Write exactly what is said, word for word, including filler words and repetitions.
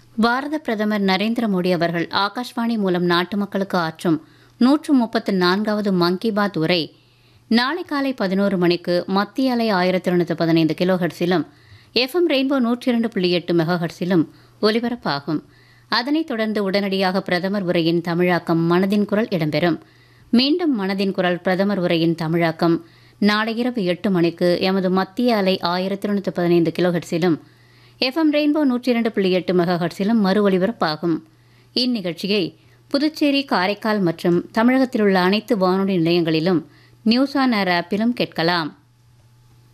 பாரத பிரதமர் நரேந்திர மோடி அவர்கள் ஆகாஷ்வாணி மூலம் நாட்டு மக்களுக்கு ஆற்றும் நூற்று முப்பத்து நான்காவது மன் கி பாத் உரை நாளை காலை பதினோரு மணிக்கு மத்திய அலை ஆயிரத்தி இருநூற்று பதினைந்து கிலோ ஹெர்ட்ஸிலும் எஃப்எம் ரெயின்போ நூற்றி இரண்டு புள்ளி எட்டு மெகா ஹெர்ட்ஸிலும் ஒலிபரப்பாகும். அதனைத் தொடர்ந்து உடனடியாக பிரதமர் உரையின் தமிழாக்கம் மனதின் குரல் இடம்பெறும். மீண்டும் மனதின் குரல் பிரதமர் உரையின் தமிழாக்கம் நாளை இரவு எட்டு மணிக்கு எமது மத்திய அலை ஆயிரத்தி இருநூற்று பதினைந்து கிலோ ஹெர்ட்ஸிலும் எஃப்எம் ரெயின்போ நூற்றி இரண்டு புள்ளி எட்டு மெகா ஹெர்ட்ஸிலும் மறு ஒலிபரப்பாகும். இந்நிகழ்ச்சியை புதுச்சேரி, காரைக்கால் மற்றும் தமிழகத்தில் உள்ள அனைத்து வானொலி நிலையங்களிலும் நியூஸ் ஆன் ஏர் ஆப்பிலும் கேட்கலாம்.